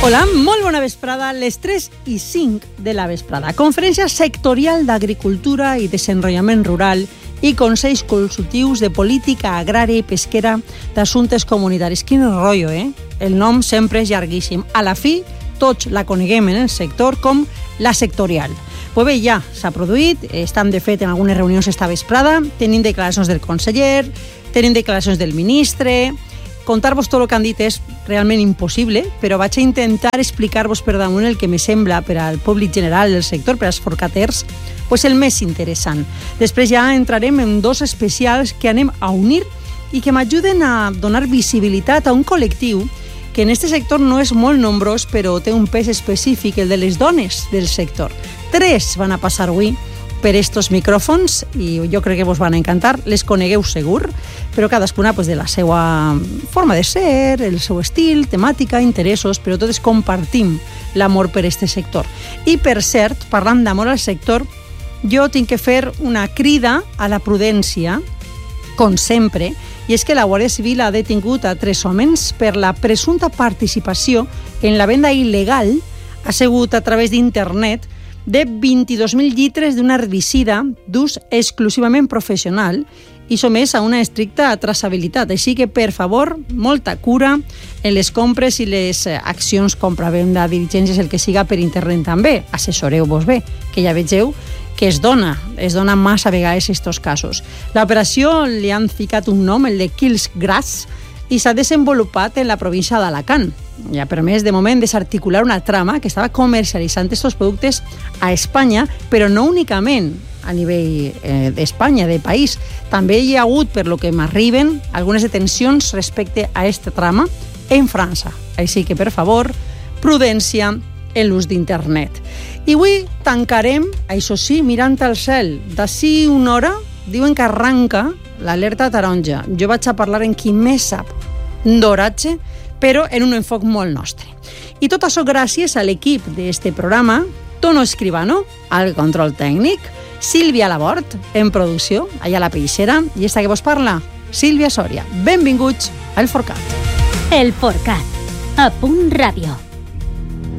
Hola, molt bona vesprada, les 3:05 de la vesprada. Conferència sectorial d'Agricultura i Desenvolupament Rural i Consells Consultius de Política Agrària i Pesquera d'Assumptes Comunitaris. Quin rotllo, eh? El nom sempre és llarguíssim. A la fi, tots la coneguem en el sector com la sectorial. Pues bé, ja s'ha produït, estan de fet en algunes reunions esta vesprada, tenim declaracions del conseller, tenim declaracions del ministre. Contar-vos tot el que han dit és realment impossible, però vaig a intentar explicar-vos per damunt el que me sembla per al públic general del sector, per als forcaters, pues el més interessant. Després ja entrarem en dos especials que anem a unir i que m'ajuden a donar visibilitat a un col·lectiu que en este sector no és molt nombrós, però té un pes específic, el de les dones del sector. 3 van a passar avui per estos micròfons i jo crec que vos van encantar, les conegueu segur, però cadascuna pues, de la seva forma de ser, el seu estil, temàtica, interessos, però totes compartim l'amor per este sector. I per cert, parlant d'amor al sector, jo tinc que fer una crida a la prudència, com sempre, i és que la Guàrdia Civil ha detingut a 3 homes per la presumpta participació en la venda il·legal, ha sigut a través d'internet, de 22.000 llitres d'un herbicida d'ús exclusivament professional i sotmès a una estricta traçabilitat. Així que, per favor, molta cura en les compres i les accions compra-venda, diligències, el que siga per internet també. Assessoreu-vos bé, que ja vegeu que es dona massa vegades estos casos. L'operació li han ficat un nom, el de Kills Grass, i s'ha desenvolupat en la província d'Alacant. I ha permès, de moment, desarticular una trama que estava comercialitzant aquests productes a Espanya, però no únicament a nivell d'Espanya, de país. També hi ha hagut, per lo que m'arriben, algunes detencions respecte a aquesta trama en França. Així que, per favor, prudència en l'ús d'internet. I avui tancarem, això sí, mirant al cel. D'ací una hora diuen que arranca l'alerta taronja. Jo vaig a parlar en qui més sap d'oratge, però en un enfoc molt nostre. I tot això gràcies a l'equip d'este programa, Tono Escribano, al control tècnic, Sílvia Labort, en producció, allà a la Peixera, i esta que vos parla, Sílvia Sòria. Benvinguts al Forcat. El Forcat, a Punt Ràdio.